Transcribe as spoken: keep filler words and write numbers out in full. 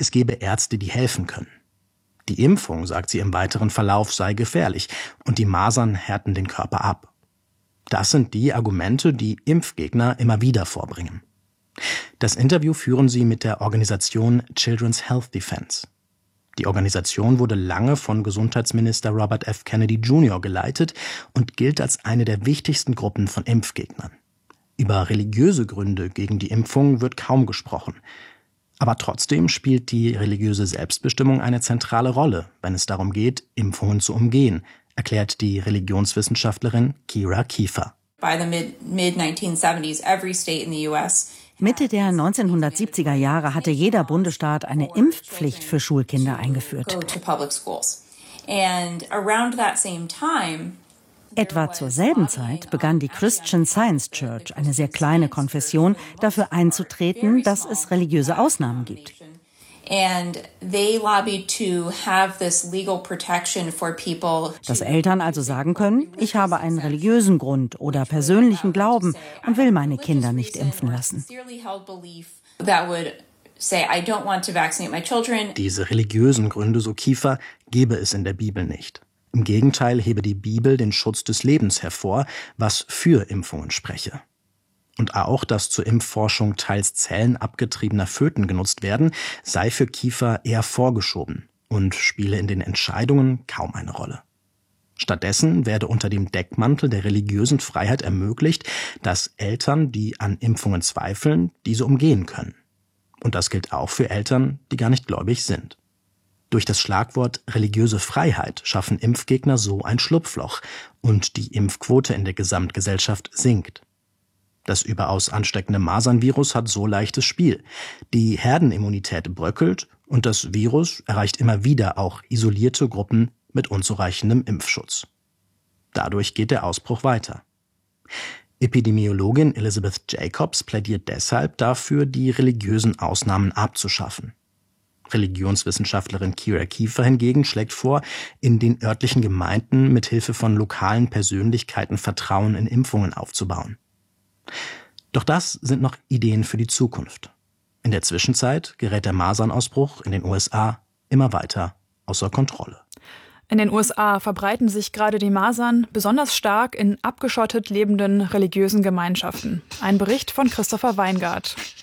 es gebe Ärzte, die helfen können. Die Impfung, sagt sie im weiteren Verlauf, sei gefährlich und die Masern härten den Körper ab. Das sind die Argumente, die Impfgegner immer wieder vorbringen. Das Interview führen sie mit der Organisation Children's Health Defense. Die Organisation wurde lange von Gesundheitsminister Robert F. Kennedy Junior geleitet und gilt als eine der wichtigsten Gruppen von Impfgegnern. Über religiöse Gründe gegen die Impfung wird kaum gesprochen. Aber trotzdem spielt die religiöse Selbstbestimmung eine zentrale Rolle, wenn es darum geht, Impfungen zu umgehen, erklärt die Religionswissenschaftlerin Kira Kiefer. By the mid, mid nineteen seventies, every state in the U S Mitte der neunzehnhundertsiebziger Jahre hatte jeder Bundesstaat eine Impfpflicht für Schulkinder eingeführt. Etwa zur selben Zeit begann die Christian Science Church, eine sehr kleine Konfession, dafür einzutreten, dass es religiöse Ausnahmen gibt. Dass Eltern also sagen können, ich habe einen religiösen Grund oder persönlichen Glauben und will meine Kinder nicht impfen lassen. Diese religiösen Gründe, so Kiefer, gebe es in der Bibel nicht. Im Gegenteil hebe die Bibel den Schutz des Lebens hervor, was für Impfungen spreche. Und auch, dass zur Impfforschung teils Zellen abgetriebener Föten genutzt werden, sei für Kiefer eher vorgeschoben und spiele in den Entscheidungen kaum eine Rolle. Stattdessen werde unter dem Deckmantel der religiösen Freiheit ermöglicht, dass Eltern, die an Impfungen zweifeln, diese umgehen können. Und das gilt auch für Eltern, die gar nicht gläubig sind. Durch das Schlagwort religiöse Freiheit schaffen Impfgegner so ein Schlupfloch und die Impfquote in der Gesamtgesellschaft sinkt. Das überaus ansteckende Masernvirus hat so leichtes Spiel. Die Herdenimmunität bröckelt und das Virus erreicht immer wieder auch isolierte Gruppen mit unzureichendem Impfschutz. Dadurch geht der Ausbruch weiter. Epidemiologin Elizabeth Jacobs plädiert deshalb dafür, die religiösen Ausnahmen abzuschaffen. Religionswissenschaftlerin Kira Kiefer hingegen schlägt vor, in den örtlichen Gemeinden mit Hilfe von lokalen Persönlichkeiten Vertrauen in Impfungen aufzubauen. Doch das sind noch Ideen für die Zukunft. In der Zwischenzeit gerät der Masernausbruch in den U S A immer weiter außer Kontrolle. In den U S A verbreiten sich gerade die Masern besonders stark in abgeschottet lebenden religiösen Gemeinschaften. Ein Bericht von Christopher Weingart.